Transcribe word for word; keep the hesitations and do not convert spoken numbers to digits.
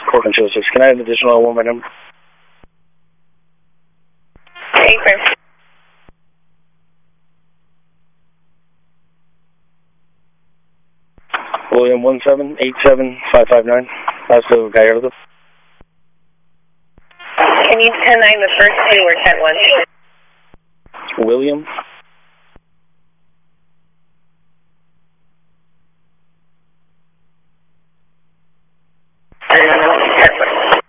Corcoran two oh six. Can I have an additional one by number? Eight frame. William one seven eight seven five five nine. Paso Gallardo. Can you ten nine the first two or ten one? William